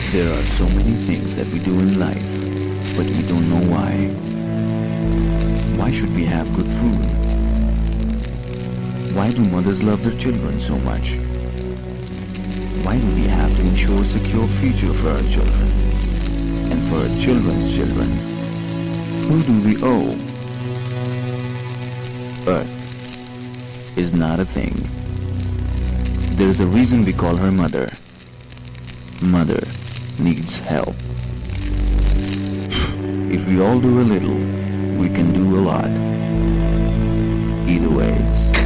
There are so many things that we do in life, but we don't know why. Why should we have good food? Why do mothers love their children so much? Why do we have to ensure a secure future for our children? And for our children's children? Who do we owe? Earth is not a thing. There's a reason we call her mother. Mother needs help. If we all do a little, we can do a lot. Either ways.